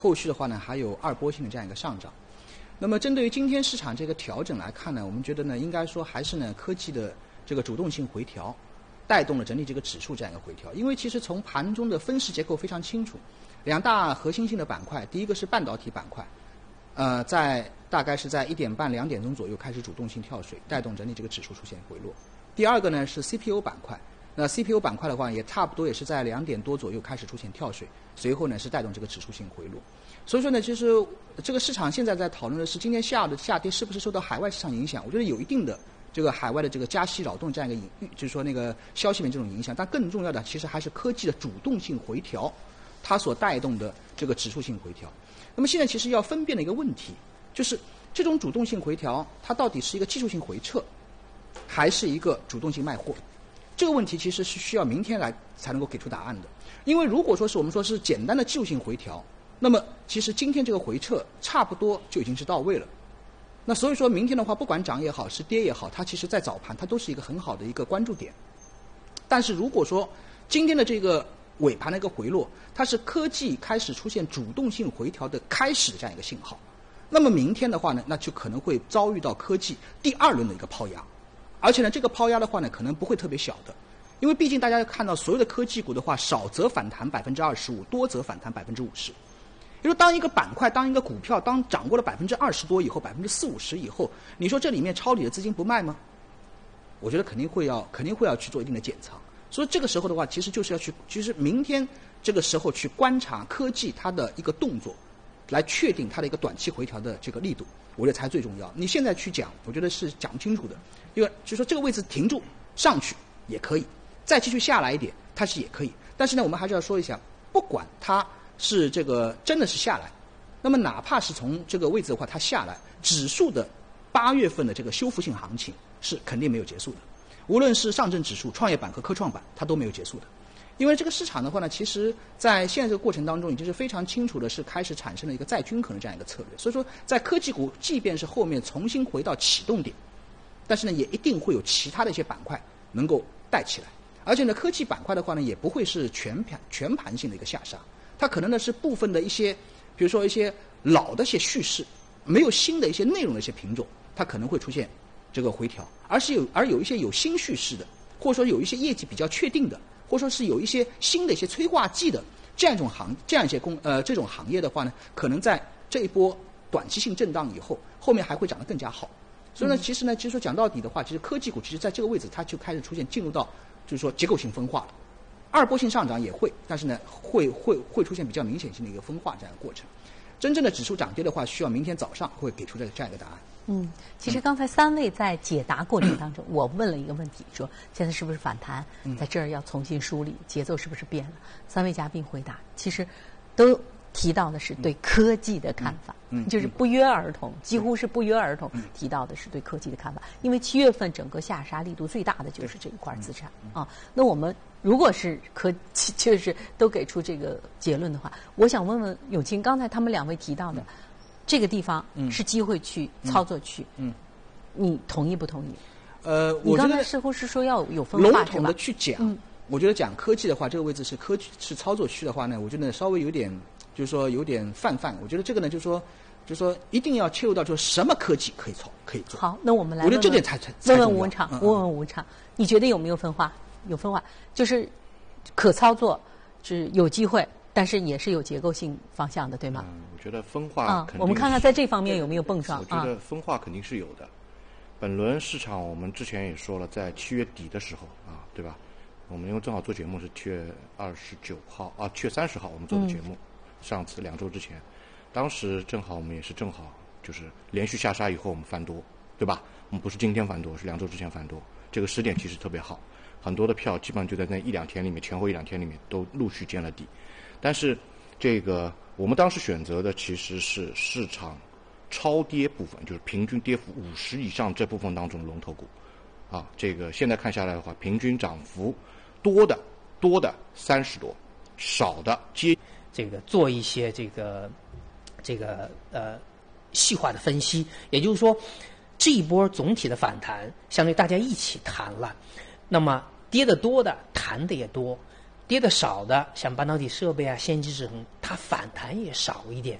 后续的话呢还有二波性的这样一个上涨。那么针对于今天市场这个调整来看呢，我们觉得呢应该说还是呢科技的这个主动性回调带动了整体这个指数这样一个回调。因为其实从盘中的分时结构非常清楚，两大核心性的板块，第一个是半导体板块，大概是在1点半2点钟左右开始主动性跳水，带动整体这个指数出现回落。第二个呢是 CPU 板块，那 CPU 板块的话也差不多也是在2点多左右开始出现跳水，随后呢是带动这个指数性回落。所以说呢，其实这个市场现在在讨论的是今天下跌是不是受到海外市场影响？我觉得有一定的这个海外的这个加息扰动这样一个就是说那个消息面这种影响，但更重要的其实还是科技的主动性回调，它所带动的这个指数性回调。那么现在其实要分辨的一个问题，就是这种主动性回调，它到底是一个技术性回撤，还是一个主动性卖货？这个问题其实是需要明天来才能够给出答案的。因为如果说是我们说是简单的技术性回调，那么其实今天这个回撤差不多就已经是到位了。那所以说明天的话，不管涨也好，是跌也好，它其实在早盘它都是一个很好的一个关注点。但是如果说今天的这个尾盘的一个回落，它是科技开始出现主动性回调的开始这样一个信号，那么明天的话呢，那就可能会遭遇到科技第二轮的一个抛压。而且呢，这个抛压的话呢，可能不会特别小的，因为毕竟大家看到所有的科技股的话，少则反弹25%，多则反弹50%。也就是当一个板块、当一个股票、当涨过了20%多以后，40%-50%以后，你说这里面抄底的资金不卖吗？我觉得肯定会要去做一定的减仓。所以这个时候的话，其实就是要去，其实明天这个时候去观察科技它的一个动作，来确定它的一个短期回调的这个力度，我觉得才最重要。你现在去讲，我觉得是讲不清楚的，因为就是说这个位置停住上去也可以，再继续下来一点，它是也可以。但是呢，我们还是要说一下，不管它是这个真的是下来，那么哪怕是从这个位置的话它下来，指数的8月份的这个修复性行情是肯定没有结束的。无论是上证指数、创业板和科创板，它都没有结束的。因为这个市场的话呢，其实在现在这个过程当中，已经是非常清楚的是开始产生了一个再均衡的这样一个策略。所以说，在科技股即便是后面重新回到启动点，但是呢，也一定会有其他的一些板块能够带起来。而且呢，科技板块的话呢，也不会是全盘性的一个下杀，它可能呢是部分的一些，比如说一些老的一些叙事，没有新的一些内容的一些品种，它可能会出现这个回调，而有一些有新叙事的，或者说有一些业绩比较确定的，或者说是有一些新的一些催化剂的这样一些这种行业的话呢，可能在这一波短期性震荡以后，后面还会涨得更加好。所以呢，其实说讲到底的话，其实科技股其实在这个位置它就开始进入到就是说结构性分化了。二波性上涨也会，但是呢会出现比较明显性的一个分化这样的过程。真正的指数涨跌的话，需要明天早上会给出这样一个答案。 其实刚才3位在解答过程当中，我问了一个问题，说现在是不是反弹，在这儿要重新梳理，节奏是不是变了？3位嘉宾回答，其实都提到的是对科技的看法，就是不约而同，几乎是不约而同提到的是对科技的看法。因为7月份整个下杀力度最大的就是这一块资产啊。那我们如果是就是都给出这个结论的话，我想问问永清，刚才他们2位提到的这个地方是机会区、操作区，你同意不同意？你刚才似乎是说要有分化， 笼统的去讲，我觉得讲科技的话，这个位置是操作区的话呢，我觉得稍微有点。就是说有点泛，我觉得这个呢，就是说一定要切入到就是什么科技可以做。 好，那我们来我觉得这点才问吴文畅，你觉得有没有分化？有分化，就是可操作，是有机会，但是也是有结构性方向的，对吗？ 我觉得分化肯定我们看看在这方面有没有碰撞。 我觉得分化肯定是有的。本轮市场我们之前也说了，在7月底的时候对吧？我们因为正好做节目是7月29号7月30号我们做的节目。上次2周之前，当时我们也是正好就是连续下杀以后我们翻多，对吧？我们不是今天翻多，是2周之前翻多，这个时点其实特别好，很多的票基本上就在那1-2天里面，前后1-2天里面都陆续见了底。但是这个我们当时选择的其实是市场超跌部分，就是平均跌幅50以上这部分当中的龙头股这个现在看下来的话，平均涨幅多的30多，少的这个做一些细化的分析，也就是说，这一波总体的反弹，相对大家一起谈了，那么跌得多的谈的也多， 跌的少的，像半导体设备啊、先进制程，它反弹也少一点。